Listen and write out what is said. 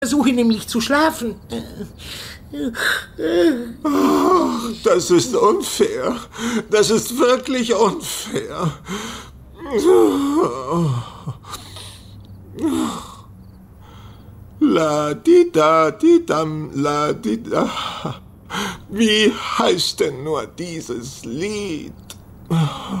versuche nämlich zu schlafen. Das ist unfair. Das ist wirklich unfair. La di da di dam la di da. Wie heißt denn nur dieses Lied?